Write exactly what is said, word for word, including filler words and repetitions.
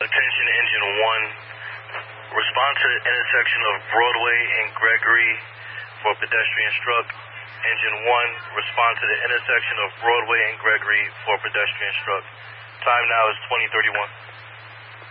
Attention engine one, respond to the intersection of Broadway and Gregory for pedestrian struck. Engine one, respond to the intersection of Broadway and Gregory for pedestrian struck. Time now is twenty thirty-one.